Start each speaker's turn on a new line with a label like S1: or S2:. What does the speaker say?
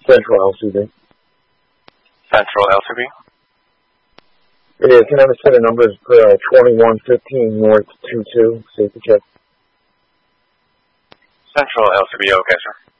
S1: Central LCD.
S2: Central LCD?
S1: It is. Can I have a set of numbers for 2115 North 22, safety check?
S2: Central LCD, okay, sir.